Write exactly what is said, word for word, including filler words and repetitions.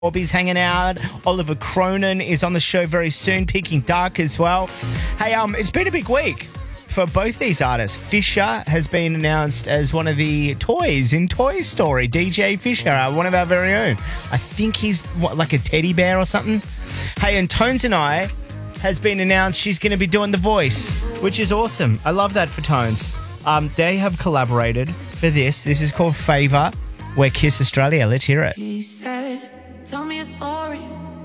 Orbie's hanging out. Oliver Cronin is on the show very soon, Peking Duck as well. Hey, um, it's been a big week for both these artists. Fisher has been announced as one of the toys in Toy Story. D J Fisher, uh, one of our very own. I think he's what, like a teddy bear or something. Hey, and Tones and I has been announced she's going to be doing The Voice, which is awesome. I love that for Tones. Um, they have collaborated for this. This is called Favour. We're Kiss Australia. Let's hear it. He said, tell me a story